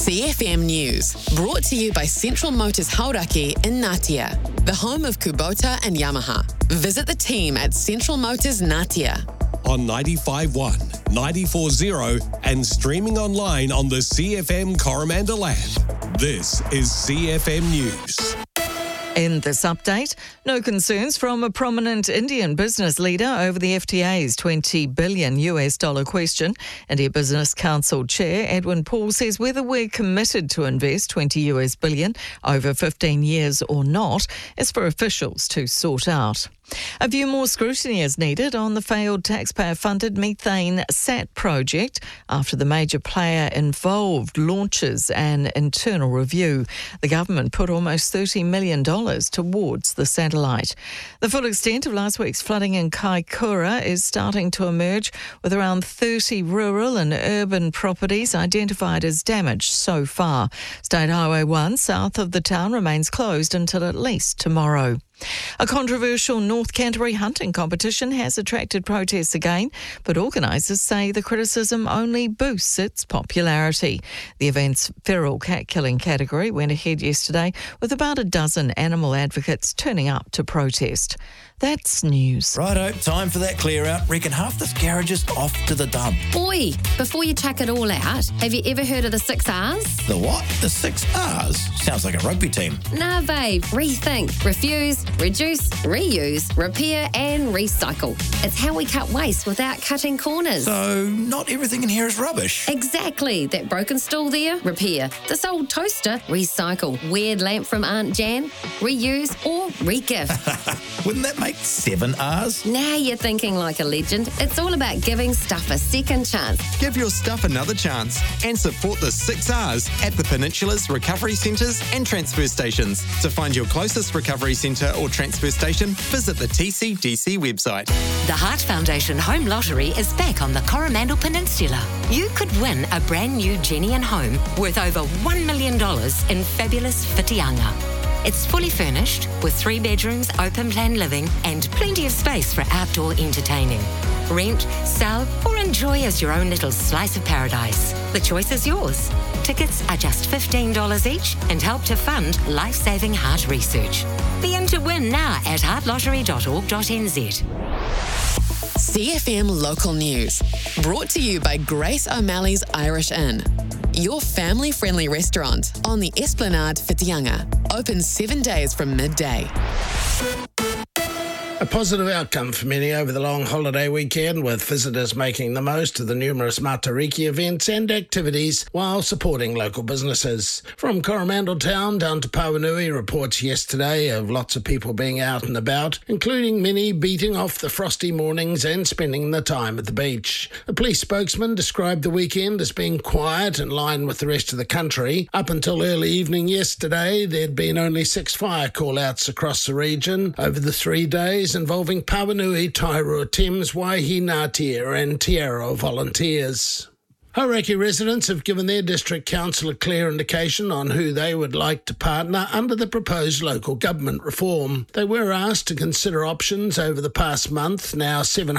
CFM News, brought to you by Central Motors Hauraki in Ngatea, the home of Kubota and Yamaha. Visit the team at Central Motors Ngatea. On 95.1, 94.0 and streaming online on the CFM Coromandel app. This is CFM News. In this update, no concerns from a prominent Indian business leader over the FTA's $20 billion question. India Business Council Chair Edwin Paul says whether we're committed to invest $20 billion over 15 years or not is for officials to sort out. A few more scrutiny is needed on the failed taxpayer-funded methane SAT project after the major player involved launches an internal review. The government put almost $30 million towards the satellite. The full extent of last week's flooding in Kaikoura is starting to emerge, with around 30 rural and urban properties identified as damaged so far. State Highway 1 south of the town remains closed until at least tomorrow. A controversial North Canterbury hunting competition has attracted protests again, but organisers say the criticism only boosts its popularity. The event's feral cat-killing category went ahead yesterday, with about a dozen animal advocates turning up to protest. That's news. Righto, time for that clear out. Reckon half this garage is off to the dump. Oi, before you chuck it all out, have you ever heard of the 6 R's? The what? The 6 R's? Sounds like a rugby team. Nah, babe. Rethink, refuse, reduce, reuse, repair and recycle. It's how we cut waste without cutting corners. So, not everything in here is rubbish. Exactly. That broken stool there, repair. This old toaster, recycle. Weird lamp from Aunt Jan, reuse or re-gift. Wouldn't that make 7 R's? Now you're thinking like a legend. It's all about giving stuff a second chance. Give your stuff another chance and support the 6 R's at the Peninsula's recovery centres and transfer stations. To find your closest recovery centre or transfer station, visit the TCDC website. The Heart Foundation Home Lottery is back on the Coromandel Peninsula. You could win a brand new Jenny and home worth over $1 million in fabulous Whitianga. It's fully furnished with 3 bedrooms, open plan living and plenty of space for outdoor entertaining. Rent, sell or enjoy as your own little slice of paradise. The choice is yours. Tickets are just $15 each and help to fund life-saving heart research. Be in to win now at heartlottery.org.nz. CFM Local News, brought to you by Grace O'Malley's Irish Inn. Your family-friendly restaurant on the Esplanade Whitianga. Open 7 days from midday. A positive outcome for many over the long holiday weekend, with visitors making the most of the numerous Matariki events and activities while supporting local businesses. From Coromandel Town down to Pauanui, reports yesterday of lots of people being out and about, including many beating off the frosty mornings and spending the time at the beach. The police spokesman described the weekend as being quiet in line with the rest of the country. Up until early evening yesterday, there'd been only 6 fire call-outs across the region over the 3 days, involving Pauanui, Tairua, Thames, Waihi, Ngatea and Te Aroha volunteers. Hauraki residents have given their district council a clear indication on who they would like to partner under the proposed local government reform. They were asked to consider options over the past month. Now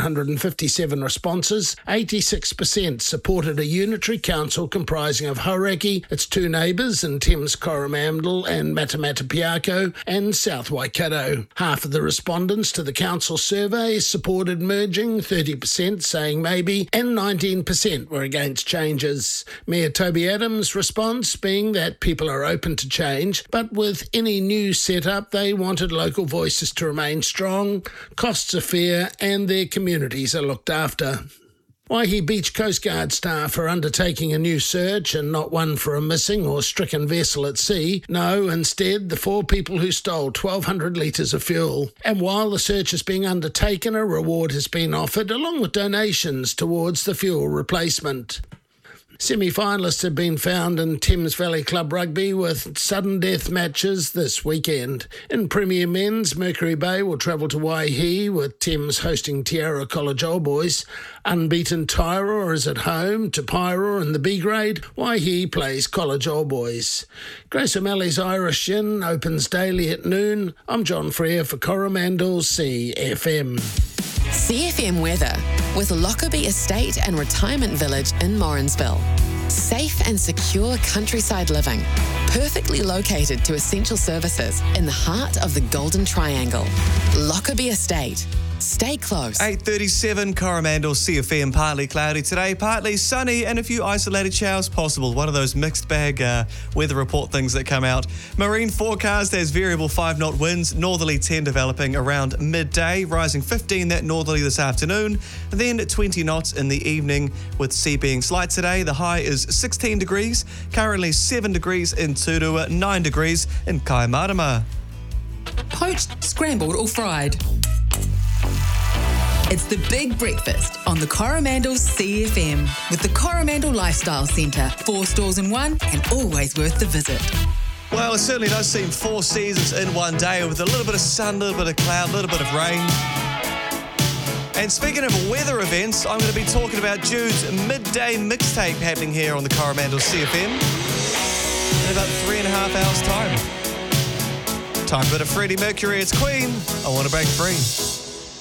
757 responses, 86% supported a unitary council comprising of Hauraki, its 2 neighbours in Thames Coromandel and Matamatapiako and South Waikato. Half of the respondents to the council survey supported merging, 30% saying maybe, and 19% were against changes. Mayor Toby Adams' response being that people are open to change, but with any new setup, they wanted local voices to remain strong, costs are fair, and their communities are looked after. Waihi Beach Coast Guard staff are undertaking a new search, and not one for a missing or stricken vessel at sea. No, instead, the 4 people who stole 1,200 litres of fuel. And while the search is being undertaken, a reward has been offered, along with donations towards the fuel replacement. Semi-finalists have been found in Thames Valley Club Rugby with sudden death matches this weekend. In Premier Men's, Mercury Bay will travel to Waihi, with Thames hosting Te Aroha College Old Boys. Unbeaten Tairua is at home to Pairua in the B grade. Waihi plays College Old Boys. Grace O'Malley's Irish Inn opens daily at noon. I'm John Freer for Coromandel CFM. CFM weather with Lockerbie Estate and Retirement Village in Morrinsville. Safe and secure countryside living, perfectly located to essential services in the heart of the Golden Triangle. Lockerbie Estate. Stay close. 8:37 Coromandel CFM, partly cloudy today, partly sunny and a few isolated showers possible. One of those mixed bag weather report things that come out. Marine forecast has variable 5-knot winds, northerly 10 developing around midday, rising 15 that northerly this afternoon, and then 20 knots in the evening with sea being slight today. The high is 16 degrees, currently 7 degrees in Turua, 9 degrees in Kaimarama. Poached, scrambled or fried. It's the big breakfast on the Coromandel CFM with the Coromandel Lifestyle Centre. 4 stores in one and always worth the visit. Well, it certainly does seem 4 seasons in one day with a little bit of sun, a little bit of cloud, a little bit of rain. And speaking of weather events, I'm going to be talking about Jude's midday mixtape happening here on the Coromandel CFM in about 3.5 hours' time. Time for a bit of Freddie Mercury. It's Queen. I Want to Break Free.